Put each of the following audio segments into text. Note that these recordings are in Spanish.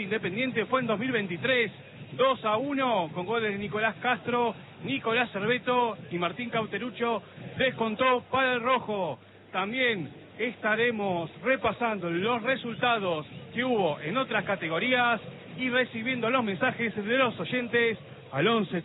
Independiente fue en 2023, 2-1, con goles de Nicolás Castro, Nicolás Cerveto y Martín Cauterucho descontó para el rojo. También estaremos repasando los resultados que hubo en otras categorías y recibiendo los mensajes de los oyentes al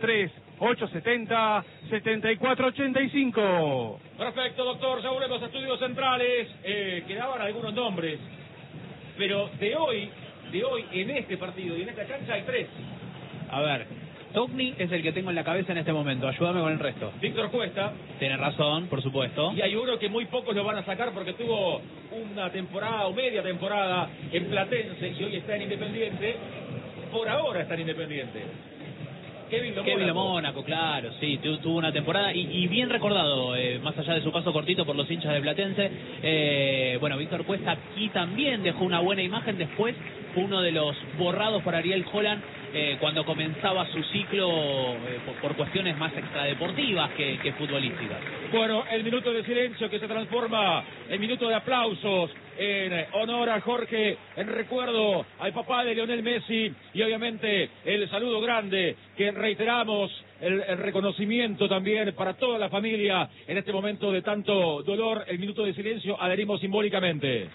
11-3-870-7485. Perfecto, doctor, ya volvemos a Estudios Centrales. Quedaban algunos nombres, pero de hoy en este partido y en esta cancha hay 3. A ver, Togni es el que tengo en la cabeza en este momento, ayúdame con el resto. Víctor Cuesta. Tiene razón, por supuesto. Y hay uno que muy pocos lo van a sacar porque tuvo una temporada o media temporada en Platense y hoy está en Independiente. Por ahora está en Independiente. Kevin Lo Mónaco, claro, sí, tuvo una temporada y bien recordado, más allá de su paso cortito por los hinchas de Platense. Bueno, Víctor Cuesta aquí también dejó una buena imagen, después fue uno de los borrados por Ariel Holland cuando comenzaba su ciclo por cuestiones más extradeportivas que futbolísticas. Bueno, el minuto de silencio que se transforma en minuto de aplausos en honor a Jorge, en recuerdo al papá de Lionel Messi y obviamente el saludo grande que reiteramos, el reconocimiento también para toda la familia en este momento de tanto dolor. El minuto de silencio adherimos simbólicamente.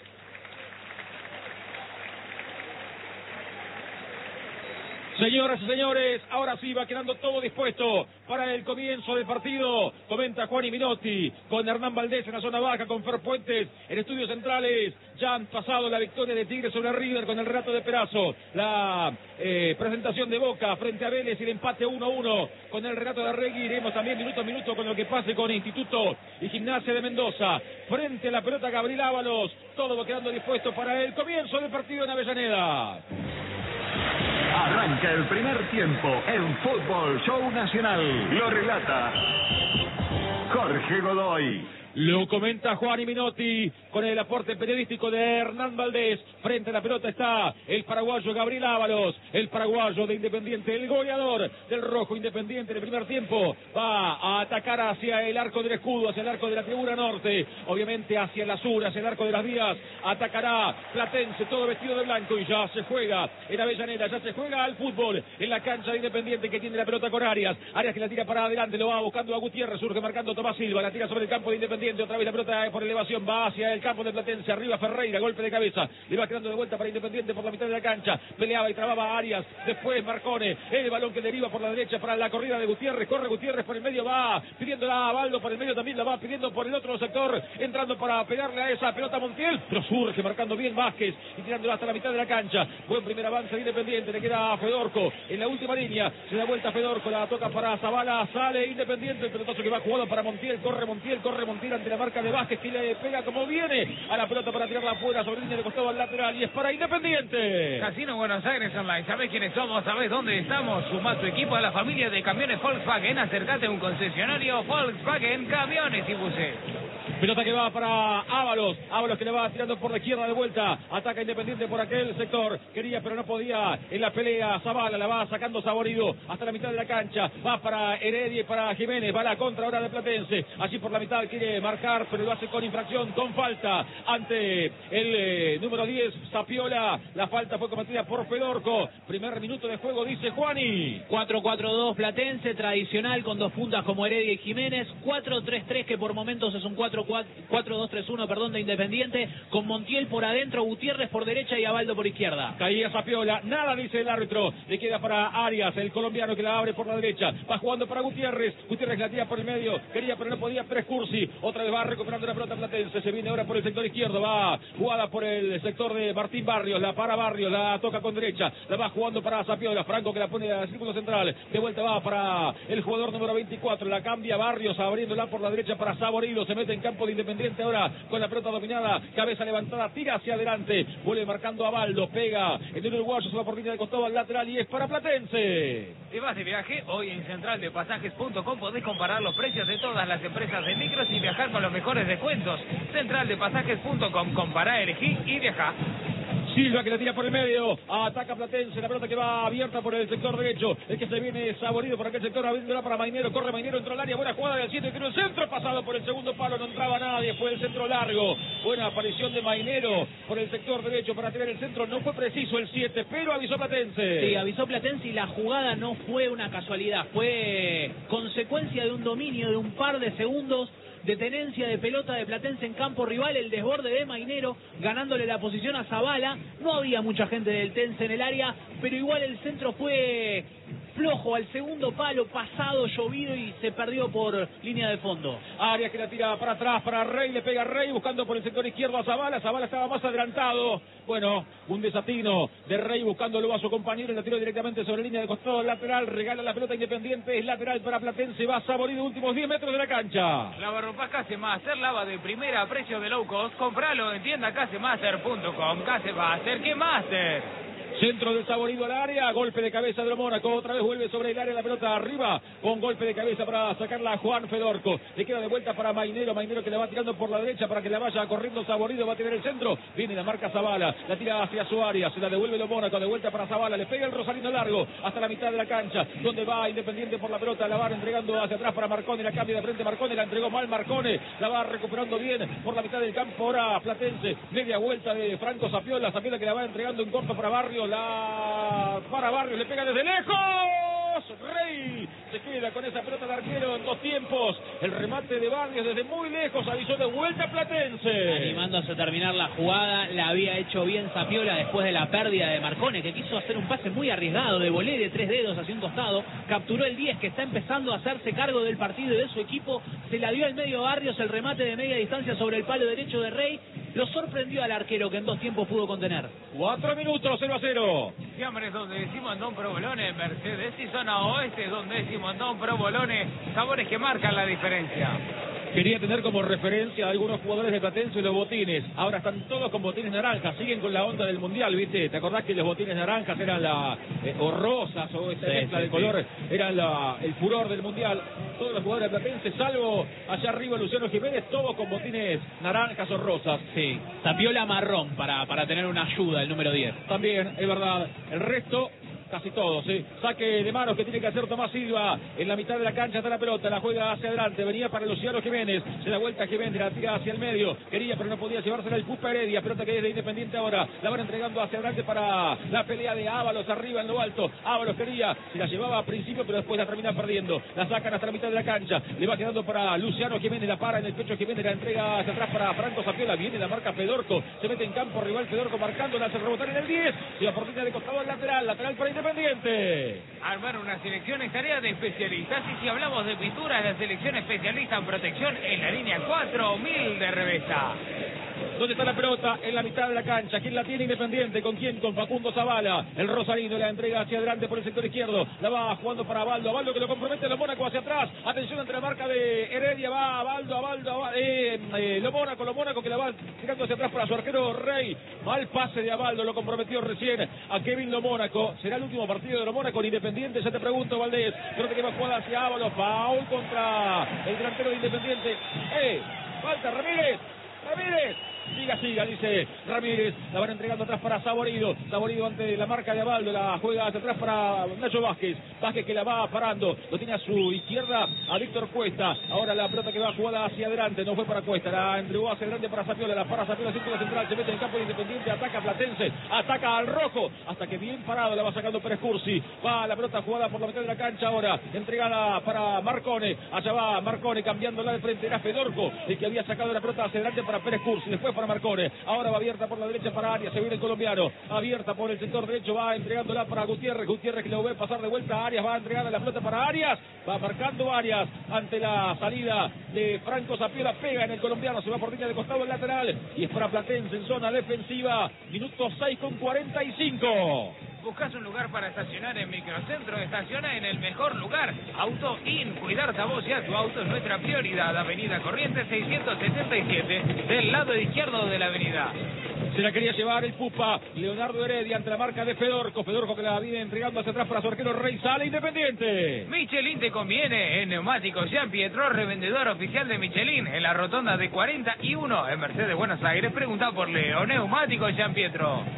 Señoras y señores, ahora sí va quedando todo dispuesto para el comienzo del partido. Comenta Juan Minotti con Hernán Valdés en la zona baja, con Fer Puentes en Estudios Centrales. Ya han pasado la victoria de Tigre sobre River con el relato de Perazo. La presentación de Boca frente a Vélez y el empate 1-1 con el relato de Arregui. Iremos también minuto a minuto con lo que pase con Instituto y Gimnasia de Mendoza. Frente a la pelota Gabriel Ábalos. Todo va quedando dispuesto para el comienzo del partido en Avellaneda. Arranca el primer tiempo en Fútbol Show Nacional. Lo relata Jorge Godoy. Lo comenta Juan Minotti con el aporte periodístico de Hernán Valdés. Frente a la pelota está el paraguayo Gabriel Ábalos, el paraguayo de Independiente, el goleador del rojo Independiente en el primer tiempo. Va a atacar hacia el arco del escudo, hacia el arco de la tribuna norte, obviamente hacia el sur, hacia el arco de las vías. Atacará Platense, todo vestido de blanco, y ya se juega en Avellaneda, ya se juega al fútbol en la cancha de Independiente, que tiene la pelota con Arias que la tira para adelante, lo va buscando a Gutiérrez, surge marcando Tomás Silva, la tira sobre el campo de Independiente. Otra vez la pelota por elevación, va hacia el campo de Platense, arriba Ferreira, golpe de cabeza, le va quedando de vuelta para Independiente por la mitad de la cancha, peleaba y trababa Arias, después Marcone, el balón que deriva por la derecha para la corrida de Gutiérrez, corre Gutiérrez por el medio, va pidiéndola a Baldo por el medio, también la va pidiendo por el otro sector, entrando para pegarle a esa pelota Montiel, pero surge marcando bien Vázquez y tirándola hasta la mitad de la cancha. Buen primer avance de Independiente, le queda a Fedorco en la última línea, se da vuelta Fedorco, la toca para Zavala, sale Independiente, el pelotazo que va jugado para Montiel, corre Montiel ante la marca de Vázquez, que le pega como viene a la pelota para tirarla afuera sobre línea de costado al lateral, y es para Independiente. Casino Buenos Aires Online, ¿sabés quiénes somos? ¿Sabés dónde estamos? Sumá tu equipo a la familia de camiones Volkswagen, acércate a un concesionario Volkswagen Camiones y Buses. Pelota que va para Ábalos que le va tirando por la izquierda de vuelta, ataca Independiente por aquel sector, quería pero no podía en la pelea, Zavala la va sacando Saborido hasta la mitad de la cancha, va para Heredia y para Jiménez, va la contra ahora de Platense, allí por la mitad quiere marcar, pero lo hace con infracción, con falta, ante el número 10, Sapiola, la falta fue cometida por Fedorco, primer minuto de juego, dice Juani. 4-4-2 Platense, tradicional con dos puntas como Heredia y Jiménez, 4-3-3 que por momentos es un 4-2-3-1, perdón, de Independiente, con Montiel por adentro, Gutiérrez por derecha y Abaldo por izquierda. Caía Sapiola, nada dice el árbitro, le queda para Arias, el colombiano que la abre por la derecha, va jugando para Gutiérrez la tira por el medio, quería pero no podía, Prescursi, otra vez va recuperando la pelota Platense, se viene ahora por el sector izquierdo, va jugada por el sector de Martín Barrios, la para Barrios, la toca con derecha, la va jugando para Sapiola, Franco que la pone al círculo central, de vuelta va para el jugador número 24, la cambia Barrios, abriéndola por la derecha para Saborido, se mete en campo de Independiente ahora con la pelota dominada, cabeza levantada, tira hacia adelante, vuelve marcando a Baldo, pega en el uruguayo, se va por línea de costado al lateral y es para Platense. ¿Te vas de viaje? Hoy en centraldepasajes.com podés comparar los precios de todas las empresas de micros y viajar con los mejores descuentos. Centraldepasajes.com, compará, elegí y viajá. Silva que la tira por el medio, ataca Platense, la pelota que va abierta por el sector derecho, el que se viene Saborido por aquel sector, abriéndola para Mainero, corre Mainero, entró al área, buena jugada del 7, tiró el centro, pasado por el segundo palo, no entraba nadie, fue el centro largo, buena aparición de Mainero por el sector derecho para tirar el centro, no fue preciso el 7, pero avisó Platense. Sí, avisó Platense y la jugada no fue una casualidad, fue consecuencia de un dominio de un par de segundos de tenencia de pelota de Platense en campo rival, el desborde de Mainero, ganándole la posición a Zavala. No había mucha gente del Tense en el área, pero igual el centro fue flojo al segundo palo, pasado, llovido y se perdió por línea de fondo. Arias que la tira para atrás, para Rey, le pega a Rey, buscando por el sector izquierdo a Zavala, Zavala estaba más adelantado, bueno, un desatino de Rey buscándolo a su compañero, la tiró directamente sobre línea de costado lateral, regala la pelota Independiente, es lateral para Platense, va Saborido, últimos 10 metros de la cancha. Lavarropas Casemaster, lava de primera a precio de low cost, compralo en tiendacasemaster.com. Casemaster, ¿qué Master? Centro del Saborido al área, golpe de cabeza de lo Mónaco, otra vez vuelve sobre el área la pelota arriba, con golpe de cabeza para sacarla a Juan Fedorco, le queda de vuelta para Mainero, Mainero que la va tirando por la derecha para que la vaya corriendo Saborido, va a tirar el centro, viene la marca Zavala, la tira hacia su área, se la devuelve lo Mónaco, de vuelta para Zavala, le pega el Rosalino largo, hasta la mitad de la cancha, donde va Independiente por la pelota, la va entregando hacia atrás para Marcone, la cambia de frente Marcone, la entregó mal Marcone, la va recuperando bien por la mitad del campo, ahora Platense, media vuelta de Franco Zapiola, Zapiola que la va entregando en corto para Barrio, para Barrios, le pega desde lejos, Rey se queda con esa pelota de arquero en dos tiempos, el remate de Barrios desde muy lejos, avisó de vuelta Platense. Animándose a terminar la jugada, la había hecho bien Zapiola después de la pérdida de Marcone, que quiso hacer un pase muy arriesgado, de volé de 3 dedos hacia un costado, capturó el 10 que está empezando a hacerse cargo del partido y de su equipo, se la dio al medio Barrios, el remate de media distancia sobre el palo derecho de Rey, lo sorprendió al arquero que en 2 tiempos pudo contener. 4 minutos, 0-0. Fiambres donde decimos Don Provolone, Mercedes y zona oeste donde decimos Don Provolone, sabores que marcan la diferencia. Quería tener como referencia a algunos jugadores de Platense y los botines. Ahora están todos con botines naranjas. Siguen con la onda del Mundial, ¿viste? ¿Te acordás que los botines naranjas eran o rosas o esta mezcla de colores? Eran el furor del Mundial. Todos los jugadores de Platense, salvo allá arriba Luciano Jiménez, todos con botines naranjas o rosas. Sí, Zapiola marrón para tener una ayuda, el número 10. También, es verdad. El resto... casi todos, ¿sí? Saque de manos que tiene que hacer Tomás Silva. En la mitad de la cancha está la pelota, la juega hacia adelante. Venía para Luciano Jiménez. Se da vuelta Jiménez, la tira hacia el medio. Quería, pero no podía llevársela el Pupa Heredia. Pelota que es de Independiente ahora. La van entregando hacia adelante para la pelea de Ábalos arriba en lo alto. Ábalos quería, se la llevaba a principio, pero después la termina perdiendo. La sacan hasta la mitad de la cancha. Le va quedando para Luciano Jiménez. La para en el pecho Jiménez, la entrega hacia atrás para Franco Zapiola. Viene la marca Fedorco. Se mete en campo rival Fedorco marcando, la hace rebotar en el 10. Se va por línea de costado al lateral. Lateral para Independiente. Armar una selección es tarea de especialistas y si hablamos de pinturas, la selección especialista en protección en la línea 4000 de Revesa. ¿Dónde está la pelota? En la mitad de la cancha. ¿Quién la tiene Independiente? ¿Con quién? Con Facundo Zavala. El Rosarino la entrega hacia adelante por el sector izquierdo. La va jugando para Abaldo. Abaldo que lo compromete. Lo Mónaco hacia atrás. Atención entre la marca de Heredia. Va Abaldo. Lo Mónaco que la va tirando hacia atrás para su arquero Rey. Mal pase de Abaldo. Lo comprometió recién a Kevin Lo Mónaco. ¿Será el último partido de Lo Mónaco en Independiente? Ya te pregunto, Valdés. Creo que va jugada hacia Ábalos. Foul contra el delantero de Independiente. Falta Ramírez. Siga, dice Ramírez. La van entregando atrás para Saborido. Saborido ante la marca de Abaldo. La juega hacia atrás para Nacho Vázquez. Vázquez que la va parando. Lo tiene a su izquierda a Víctor Cuesta. Ahora la pelota que va jugada hacia adelante. No fue para Cuesta. La entregó hacia adelante para Zapiola. La para Zapiola, círculo central. Se mete en el campo de Independiente. Ataca a Platense. Ataca al rojo. Hasta que bien parado la va sacando Pérez Cursi. Va la pelota jugada por la mitad de la cancha ahora. Entregada para Marcone. Allá va Marcone cambiándola de frente. Era Fedorco el que había sacado la pelota hacia adelante para Pérez Cursi. Después para Marcone. Ahora va abierta por la derecha para Arias. Se viene el colombiano. Abierta por el sector derecho. Va entregándola para Gutiérrez. Gutiérrez que lo ve pasar de vuelta a Arias. Va entregada la pelota para Arias. Va marcando Arias ante la salida de Franco Zapiola. Pega en el colombiano. Se va por línea de costado el lateral. Y es para Platense en zona defensiva. Minuto 6:45. ¿Buscas un lugar para estacionar en Microcentro? Estaciona en el mejor lugar. Auto In. Cuidarte a vos y a tu auto es nuestra prioridad. Avenida Corrientes 677, del lado izquierdo de la avenida. Se la quería llevar el Pupa. Leonardo Heredia ante la marca de Fedorco. Fedorco que la viene entregando hacia atrás para su arquero Rey. Sale Independiente. Michelin te conviene. En Neumáticos Jean Pietro, revendedor oficial de Michelin. En la rotonda de 41 en Mercedes, Buenos Aires. Pregunta por Leo. Neumáticos Jean Pietro.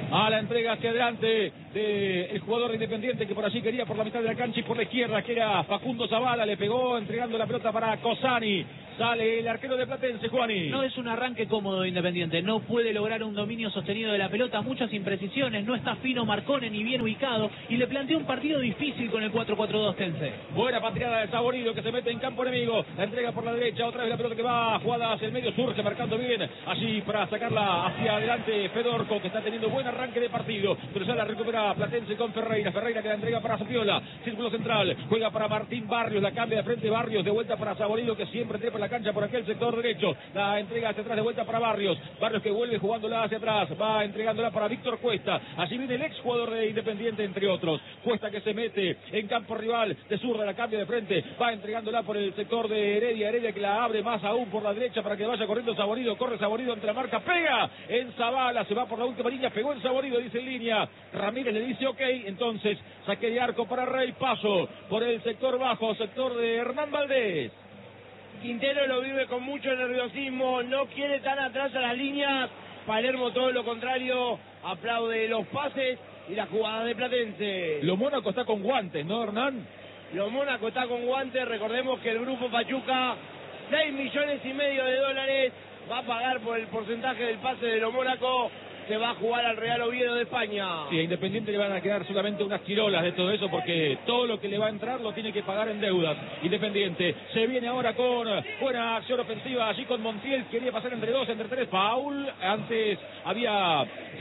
a la entrega hacia adelante del jugador Independiente que por allí quería por la mitad de la cancha y por la izquierda, que era Facundo Zavala, le pegó entregando la pelota para Cosani. Sale el arquero de Platense, Juani. No es un arranque cómodo de Independiente, no puede lograr un dominio sostenido de la pelota, muchas imprecisiones, no está fino Marcone ni bien ubicado y le plantea un partido difícil con el 4-4-2 Tense. Buena pateada de Saborido que se mete en campo enemigo, la entrega por la derecha, otra vez la pelota que va jugada hacia el medio, surge marcando bien, allí para sacarla hacia adelante Fedorco, que está teniendo buen arranque de partido, pero ya la recupera Platense con Ferreira que la entrega para Sapiola, círculo central, juega para Martín Barrios, la cambia de frente Barrios, de vuelta para Saborido que siempre trepa la cancha por aquel sector derecho, la entrega hacia atrás de vuelta para Barrios que vuelve jugándola hacia atrás, va entregándola para Víctor Cuesta, allí viene el ex jugador de Independiente entre otros, Cuesta que se mete en campo rival, de zurda la cambia de frente, va entregándola por el sector de Heredia que la abre más aún por la derecha para que vaya corriendo Saborido, corre Saborido entre la marca, pega en Zavala, se va por la última línea, pegó en Saborido, dice en línea, Ramírez le dice ok, entonces saque de arco para Rey, paso por el sector bajo, sector de Hernán Valdés. Quintero lo vive con mucho nerviosismo, no quiere tan atrás a las líneas, Palermo todo lo contrario, aplaude los pases y la jugada de Platense. Lo Mónaco está con guantes, ¿no, Hernán? Lo Mónaco está con guantes, recordemos que el grupo Pachuca, 6,5 millones de dólares, va a pagar por el porcentaje del pase de Lo Mónaco, se va a jugar al Real Oviedo de España. Sí, a Independiente le van a quedar solamente unas quirolas de todo eso porque todo lo que le va a entrar lo tiene que pagar en deudas. Independiente se viene ahora con buena acción ofensiva allí con Montiel, quería pasar entre dos, entre tres, foul, antes había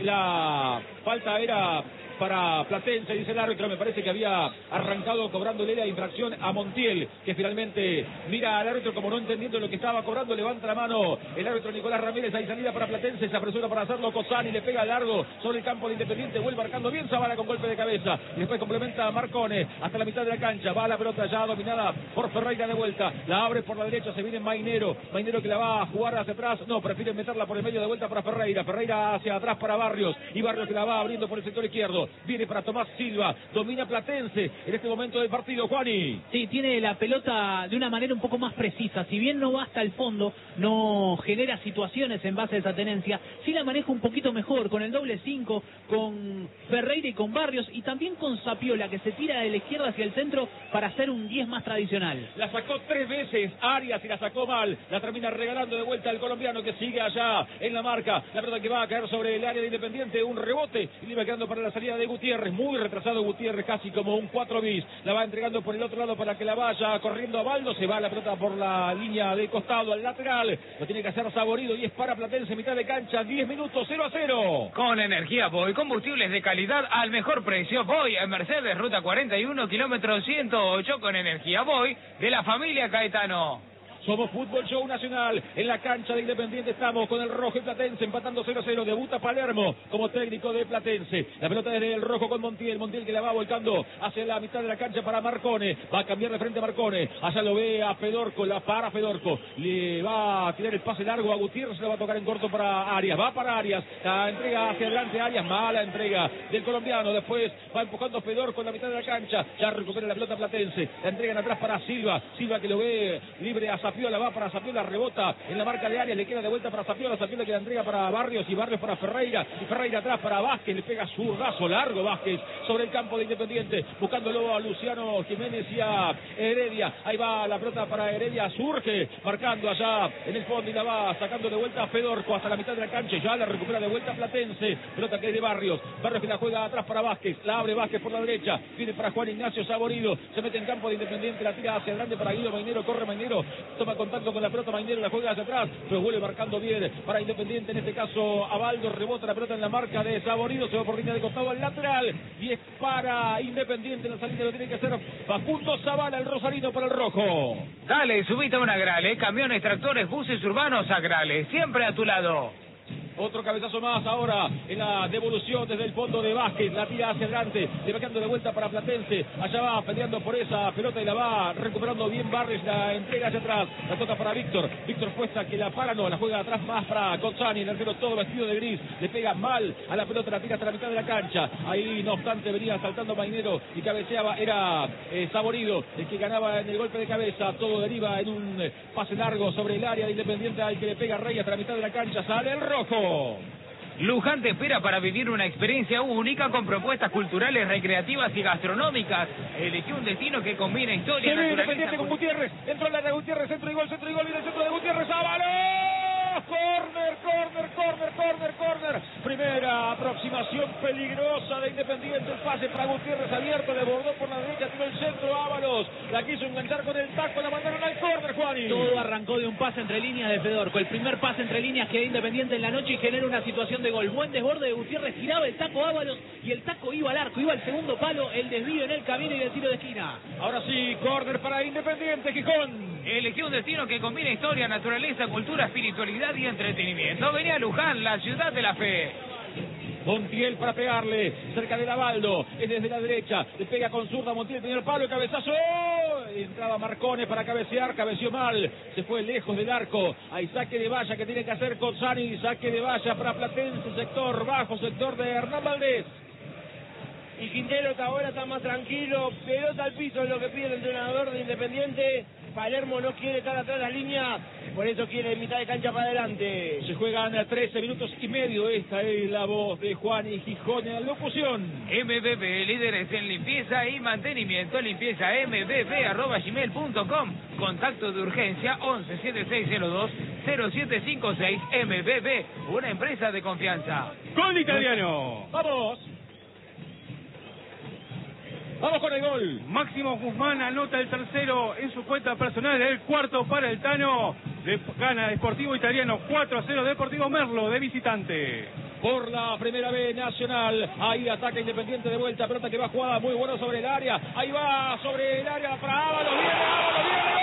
la falta, era para Platense, dice el árbitro, me parece que había arrancado cobrándole la infracción a Montiel, que finalmente mira al árbitro como no entendiendo lo que estaba cobrando, levanta la mano el árbitro Nicolás Ramírez, hay salida para Platense, se apresura para hacerlo Cosani, le pega largo sobre el campo de Independiente, vuelve marcando bien Zavala con golpe de cabeza, y después complementa a Marcone hasta la mitad de la cancha, va la pelota ya dominada por Ferreira de vuelta, la abre por la derecha, se viene Mainero que la va a jugar hacia atrás, no, prefiere meterla por el medio de vuelta para Ferreira hacia atrás para Barrios, y Barrios que la va abriendo por el sector izquierdo, viene para Tomás Silva, domina Platense en este momento del partido, Juani. Sí, tiene la pelota de una manera un poco más precisa, si bien no va hasta el fondo, no genera situaciones en base a esa tenencia, sí la maneja un poquito mejor, con el doble 5, con Ferreira y con Barrios, y también con Sapiola, que se tira de la izquierda hacia el centro para hacer un 10 más tradicional. La sacó 3 veces Arias y la sacó mal, la termina regalando de vuelta al colombiano que sigue allá en la marca, la pelota que va a caer sobre el área de Independiente, un rebote, y le iba quedando para la salida de Gutiérrez, muy retrasado Gutiérrez, casi como un 4 bis, la va entregando por el otro lado para que la vaya corriendo a Baldo, se va la pelota por la línea de costado al lateral, lo tiene que hacer Saborido y es para Platense, mitad de cancha, 10 minutos, 0-0. Con energía Boy, combustibles de calidad al mejor precio. Boy en Mercedes, ruta 41, kilómetro 108, con energía Boy de la familia Caetano. Somos Fútbol Show Nacional, en la cancha de Independiente estamos con el rojo y Platense, empatando 0-0, debuta Palermo como técnico de Platense, la pelota desde el rojo con Montiel que la va volcando hacia la mitad de la cancha para Marcone, va a cambiar de frente a Marcone, allá lo ve a Fedorco, la para Fedorco, le va a tirar el pase largo a Gutiérrez, le va a tocar en corto para Arias, va para Arias, la entrega hacia adelante Arias, mala entrega del colombiano, después va empujando Fedorco en la mitad de la cancha, ya recupera la pelota Platense, la entregan atrás para Silva que lo ve libre a Sapiola, va para Sapiola, rebota en la marca de Arias, le queda de vuelta para Sapiola que la entrega para Barrios y Barrios para Ferreira, y Ferreira atrás para Vázquez, le pega zurdazo largo Vázquez sobre el campo de Independiente, buscándolo a Luciano Jiménez y a Heredia, ahí va la pelota para Heredia, surge, marcando allá en el fondo y la va sacando de vuelta a Fedorco hasta la mitad de la cancha, ya la recupera de vuelta Platense, pelota que es de Barrios que la juega atrás para Vázquez, la abre Vázquez por la derecha, viene para Juan Ignacio Saborido, se mete en campo de Independiente, la tira hacia adelante para Guido Mainero, corre Mainero, toma contacto con la pelota Mainero, la juega hacia atrás, pero vuelve marcando bien para Independiente, en este caso Abaldo, rebota la pelota en la marca de Saborido, se va por línea de costado al lateral, y es para Independiente, la salida lo tiene que hacer Facundo Zavala, el rosarino para el rojo. Dale, subite a una Grale, camiones, tractores, buses urbanos a Grale, siempre a tu lado. Otro cabezazo más ahora en la devolución desde el fondo de Vázquez, la tira hacia adelante, le va quedando de vuelta para Platense, allá va peleando por esa pelota y la va recuperando bien Barrios, la entrega hacia atrás, la toca para Víctor Cuesta que la para, no, la juega atrás más para Cozzani, el arquero todo vestido de gris, le pega mal a la pelota, la tira hasta la mitad de la cancha, ahí no obstante venía saltando Mainero y cabeceaba, era Saborido el que ganaba en el golpe de cabeza, todo deriva en un pase largo sobre el área de Independiente al que le pega Rey hasta la mitad de la cancha, sale el rojo. Luján te espera para vivir una experiencia única con propuestas culturales, recreativas y gastronómicas. Elegí un destino que combina historia, Se ve naturaleza... Independiente con Gutiérrez. Entró la de Gutiérrez, centro y gol, viene el centro de Gutiérrez. ¡Ábalos! Corner. Primera aproximación peligrosa de Independiente. El pase para Gutiérrez abierto, le bordó por la derecha, tiró el centro. Ábalos la quiso enganchar con el taco, la mandaron al córner, Juani. Todo arrancó de un pase entre líneas de Fedorco. El primer pase entre líneas que da Independiente en la noche y genera una situación de gol. Buen desborde de Gutiérrez, giraba el taco Ábalos y el taco iba al arco, iba al segundo palo, el desvío en el camino y el tiro de esquina. Ahora sí, córner para Independiente, Gijón. Elegí un destino que combina historia, naturaleza, cultura, espiritualidad y entretenimiento. Venía a Luján, la ciudad de la fe. Montiel para pegarle, cerca de Lavaldo, es desde la derecha, le pega con zurda Montiel, primer palo, el cabezazo, entraba Marcone para cabecear, cabeció mal, se fue lejos del arco, hay saque de valla que tiene que hacer Cozzani, saque de valla para Platense, sector bajo, sector de Hernán Valdés. Y Quintero que ahora está más tranquilo, pelota al piso es lo que pide el entrenador de Independiente. Palermo no quiere estar atrás de las líneas, por eso quiere mitad de cancha para adelante. Se juegan a 13 minutos y medio, esta es la voz de Juan y Gijón en la locución. MBB, líderes en limpieza y mantenimiento, limpieza mbb@gmail.com. Contacto de urgencia 117602-0756. MBB, una empresa de confianza. Gol italiano. Vamos con el gol. Máximo Guzmán anota el tercero en su cuenta personal, el cuarto para el Tano. Gana Deportivo Italiano 4-0 Deportivo Merlo de visitante. Por la primera vez Nacional, ahí ataca Independiente de vuelta, pelota que va jugada muy bueno sobre el área, ahí va sobre el área para Ábalos, viene